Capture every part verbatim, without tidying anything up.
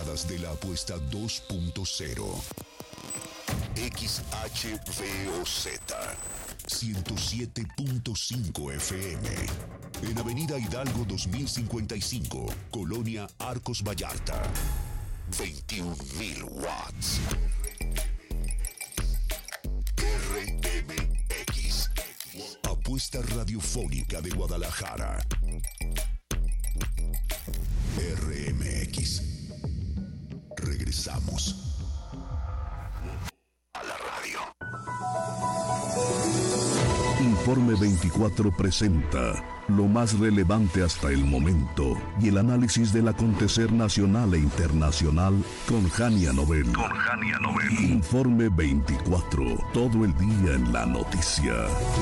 temporadas de la apuesta dos punto cero. X H V O Z ciento siete punto cinco F M. En Avenida Hidalgo dos mil cincuenta y cinco, Colonia Arcos Vallarta. veintiún mil watts. R M X, Apuesta Radiofónica de Guadalajara. R M X. Regresamos a la radio. Informe veinticuatro presenta lo más relevante hasta el momento y el análisis del acontecer nacional e internacional con Jania Novel. Con Jania Novel. Informe veinticuatro, todo el día en la noticia.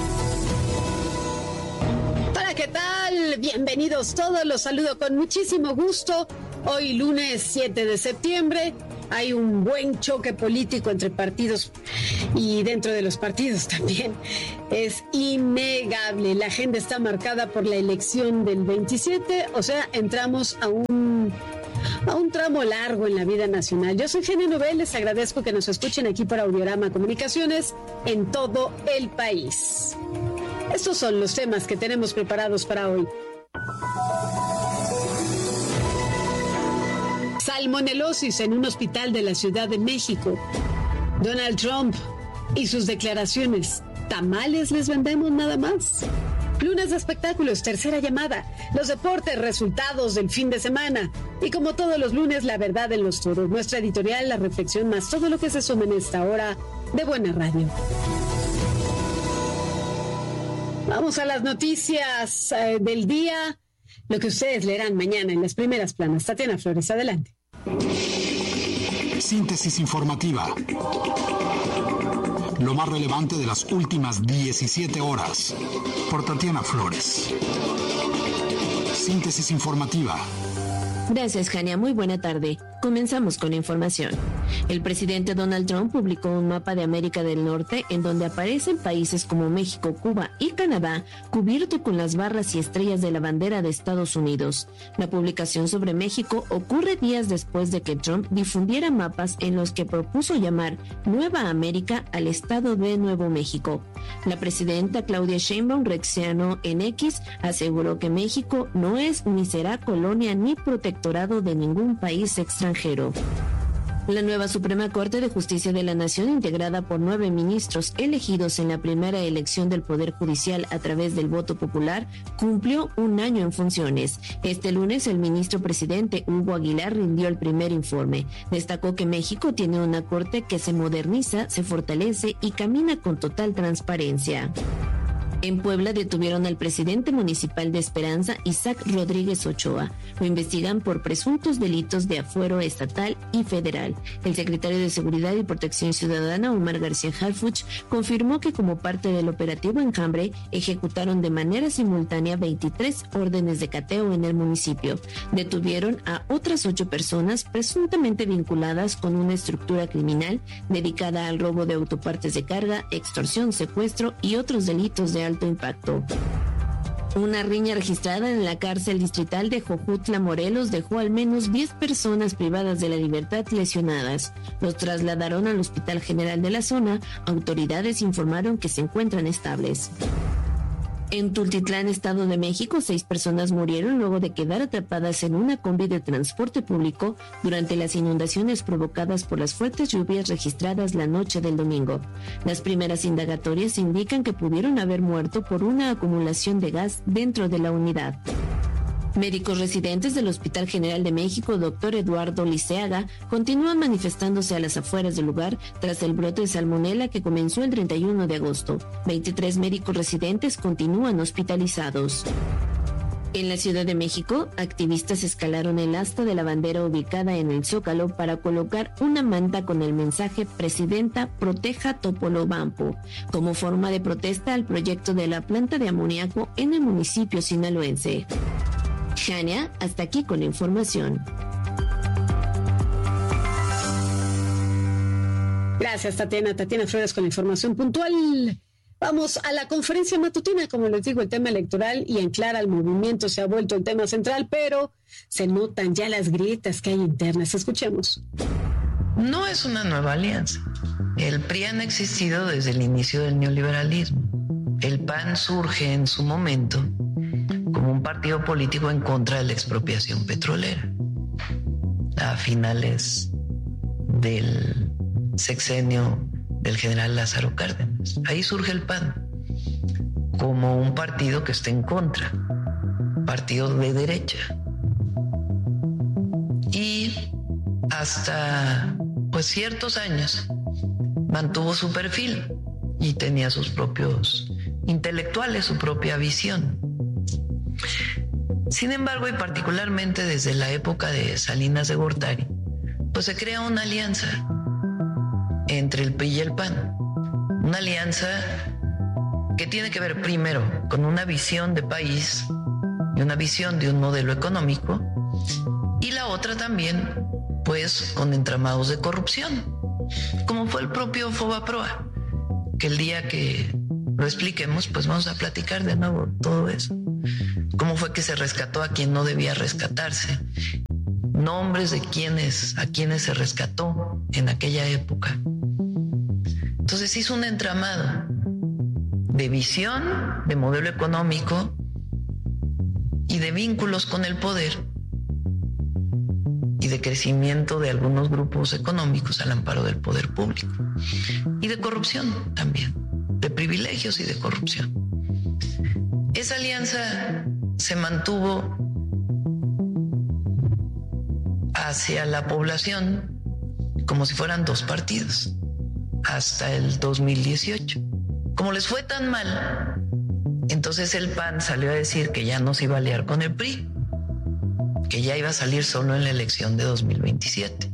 Hola, ¿qué tal? Bienvenidos todos, los saludo con muchísimo gusto. Hoy lunes siete de septiembre. Hay un buen choque político entre partidos y dentro de los partidos también. Es innegable. La agenda está marcada por la elección del veintisiete, o sea, entramos a un, a un tramo largo en la vida nacional. Yo soy Jania Novel, les agradezco que nos escuchen aquí por Audiorama Comunicaciones en todo el país. Estos son los temas que tenemos preparados para hoy. Salmonelosis en un hospital de la Ciudad de México. Donald Trump y sus declaraciones. ¿Tamales les vendemos nada más? Lunes de espectáculos, tercera llamada. Los deportes, resultados del fin de semana. Y como todos los lunes, la verdad en los toros. Nuestra editorial, la reflexión más todo lo que se suma en esta hora de Buena Radio. Vamos a las noticias eh, del día. Lo que ustedes leerán mañana en las primeras planas. Tatiana Flores, adelante. Síntesis informativa. Lo más relevante de las últimas diecisiete horas. Por Tatiana Flores. Síntesis informativa. Gracias, Jania. Muy buena tarde. Comenzamos con la información. El presidente Donald Trump publicó un mapa de América del Norte en donde aparecen países como México, Cuba y Canadá cubierto con las barras y estrellas de la bandera de Estados Unidos. La publicación sobre México ocurre días después de que Trump difundiera mapas en los que propuso llamar Nueva América al estado de Nuevo México. La presidenta Claudia Sheinbaum reaccionó en X, aseguró que México no es ni será colonia ni protectorado de ningún país extranjero. La nueva Suprema Corte de Justicia de la Nación, integrada por nueve ministros elegidos en la primera elección del Poder Judicial a través del voto popular, cumplió un año en funciones. Este lunes, el ministro presidente Hugo Aguilar rindió el primer informe. Destacó que México tiene una corte que se moderniza, se fortalece y camina con total transparencia. En Puebla detuvieron al presidente municipal de Esperanza, Isaac Rodríguez Ochoa. Lo investigan por presuntos delitos de afuero estatal y federal. El secretario de Seguridad y Protección Ciudadana, Omar García Harfuch, confirmó que como parte del operativo Enjambre, ejecutaron de manera simultánea veintitrés órdenes de cateo en el municipio. Detuvieron a otras ocho personas presuntamente vinculadas con una estructura criminal dedicada al robo de autopartes de carga, extorsión, secuestro y otros delitos de alto impacto. Una riña registrada en la cárcel distrital de Jojutla, Morelos, dejó al menos diez personas privadas de la libertad lesionadas. Los trasladaron al Hospital General de la zona. Autoridades informaron que se encuentran estables. En Tultitlán, Estado de México, seis personas murieron luego de quedar atrapadas en una combi de transporte público durante las inundaciones provocadas por las fuertes lluvias registradas la noche del domingo. Las primeras indagatorias indican que pudieron haber muerto por una acumulación de gas dentro de la unidad. Médicos residentes del Hospital General de México, doctor Eduardo Liceaga, continúan manifestándose a las afueras del lugar tras el brote de salmonela que comenzó el treinta y uno de agosto. veintitrés médicos residentes continúan hospitalizados. En la Ciudad de México, activistas escalaron el asta de la bandera ubicada en el Zócalo para colocar una manta con el mensaje "Presidenta, proteja Topolobampo", como forma de protesta al proyecto de la planta de amoníaco en el municipio sinaloense. Jania, hasta aquí con la información. Gracias, Tatiana. Tatiana Flores con la información puntual. Vamos a la conferencia matutina, como les digo, el tema electoral y en clara el movimiento se ha vuelto el tema central, pero se notan ya las grietas que hay internas. Escuchemos. No es una nueva alianza. El P R I ha existido desde el inicio del neoliberalismo. El P A N surge en su momento como un partido político en contra de la expropiación petrolera. A finales del sexenio del general Lázaro Cárdenas. Ahí surge el P A N como un partido que está en contra, partido de derecha. Y hasta pues ciertos años mantuvo su perfil y tenía sus propios intelectuales, su propia visión. Sin embargo, y particularmente desde la época de Salinas de Gortari, pues se crea una alianza entre el P R I y el P A N. Una alianza que tiene que ver primero con una visión de país y una visión de un modelo económico, y la otra también pues con entramados de corrupción, como fue el propio Fobaproa, que el día que lo expliquemos pues vamos a platicar de nuevo todo eso. Cómo fue que se rescató a quien no debía rescatarse, nombres de quienes, a quienes se rescató en aquella época. Entonces hizo un entramado de visión, de modelo económico y de vínculos con el poder y de crecimiento de algunos grupos económicos al amparo del poder público y de corrupción también, de privilegios y de corrupción. Esa alianza se mantuvo hacia la población como si fueran dos partidos hasta el dos mil dieciocho. Como les fue tan mal, entonces el P A N salió a decir que ya no se iba a aliar con el P R I, que ya iba a salir solo en la elección de dos mil veintisiete.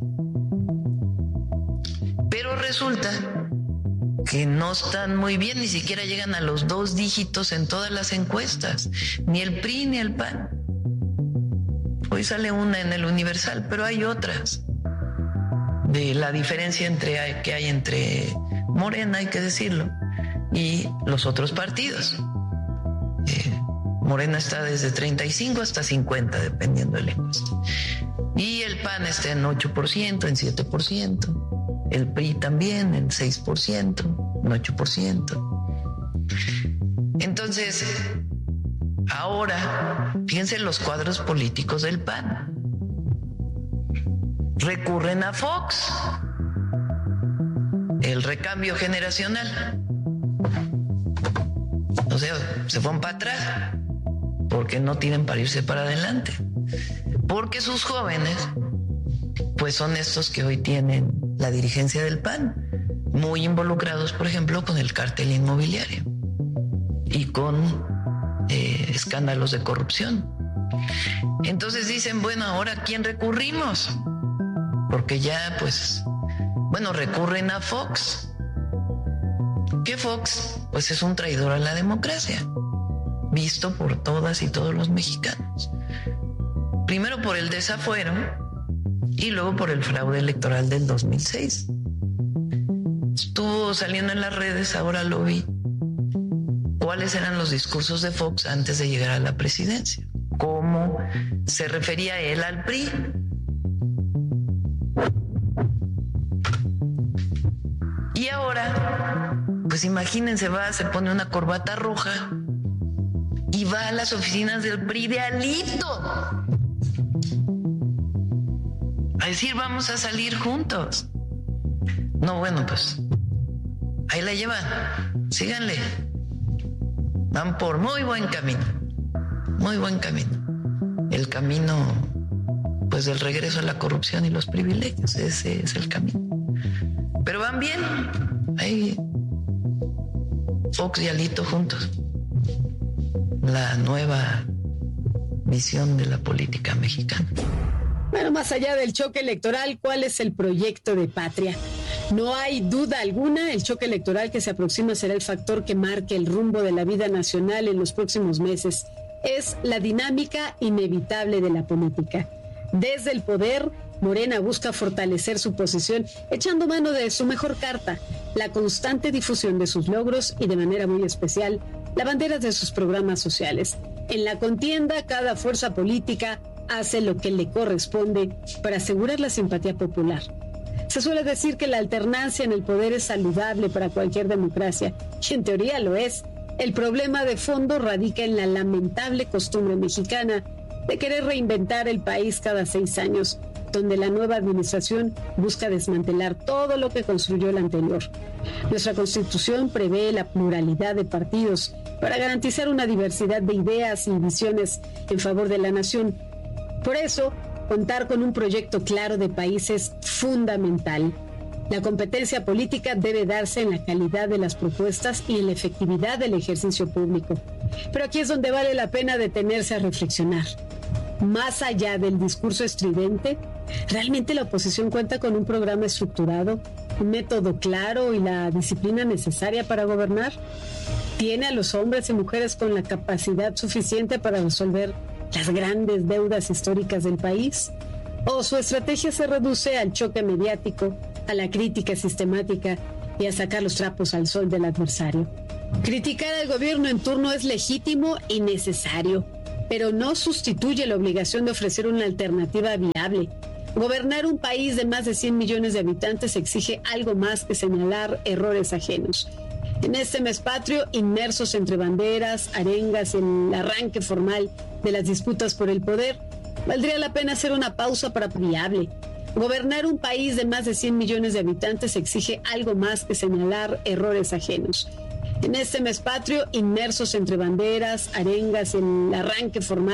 Pero resulta que no están muy bien, ni siquiera llegan a los dos dígitos en todas las encuestas, ni el P R I ni el P A N. Hoy sale una en el Universal, pero hay otras de la diferencia entre, que hay entre Morena, hay que decirlo, y los otros partidos. Eh, Morena está desde treinta y cinco hasta cincuenta, dependiendo de la encuesta. Y el P A N está en ocho por ciento, en siete por ciento. El P R I también en seis por ciento, en ocho por ciento. Entonces, ahora, fíjense los cuadros políticos del P A N. Recurren a Fox, el recambio generacional. O sea, se fueron para atrás porque no tienen para irse para adelante. Porque sus jóvenes, pues son estos que hoy tienen la dirigencia del P A N, muy involucrados, por ejemplo, con el cártel inmobiliario y con eh, escándalos de corrupción. Entonces dicen, bueno, ¿ahora a quién recurrimos? Porque ya, pues, bueno, recurren a Fox. ¿Qué Fox? Pues es un traidor a la democracia, visto por todas y todos los mexicanos. Primero por el desafuero y luego por el fraude electoral del dos mil seis. Estuvo saliendo en las redes, ahora lo vi, cuáles eran los discursos de Fox antes de llegar a la presidencia, cómo se refería él al P R I. Y ahora, pues imagínense, va, se pone una corbata roja y va a las oficinas del P R I de Alito a decir, vamos a salir juntos. No, bueno, pues ahí la llevan, síganle. Van por muy buen camino, muy buen camino. El camino, pues, del regreso a la corrupción y los privilegios, ese es el camino. Pero van bien, ahí Fox y Alito juntos. La nueva visión de la política mexicana. Bueno, más allá del choque electoral, ¿cuál es el proyecto de patria? No hay duda alguna, el choque electoral que se aproxima será el factor que marque el rumbo de la vida nacional en los próximos meses. Es la dinámica inevitable de la política. Desde el poder, Morena busca fortalecer su posición echando mano de su mejor carta, la constante difusión de sus logros y de manera muy especial la bandera de sus programas sociales. En la contienda, cada fuerza política hace lo que le corresponde para asegurar la simpatía popular. Se suele decir que la alternancia en el poder es saludable para cualquier democracia, y en teoría lo es. El problema de fondo radica en la lamentable costumbre mexicana de querer reinventar el país cada seis años, donde la nueva administración busca desmantelar todo lo que construyó la anterior. Nuestra Constitución prevé la pluralidad de partidos para garantizar una diversidad de ideas y visiones en favor de la nación. Por eso, contar con un proyecto claro de país es fundamental. La competencia política debe darse en la calidad de las propuestas y en la efectividad del ejercicio público. Pero aquí es donde vale la pena detenerse a reflexionar. Más allá del discurso estridente, ¿realmente la oposición cuenta con un programa estructurado, un método claro y la disciplina necesaria para gobernar? ¿Tiene a los hombres y mujeres con la capacidad suficiente para resolver las grandes deudas históricas del país? ¿O su estrategia se reduce al choque mediático, a la crítica sistemática y a sacar los trapos al sol del adversario? Criticar al gobierno en turno es legítimo y necesario, pero no sustituye la obligación de ofrecer una alternativa viable. Gobernar un país de más de cien millones de habitantes exige algo más que señalar errores ajenos. En este mes patrio, inmersos entre banderas, arengas y el arranque formal de las disputas por el poder, valdría la pena hacer una pausa para viable. Gobernar un país de más de cien millones de habitantes exige algo más que señalar errores ajenos. En este mes patrio, inmersos entre banderas, arengas y el arranque formal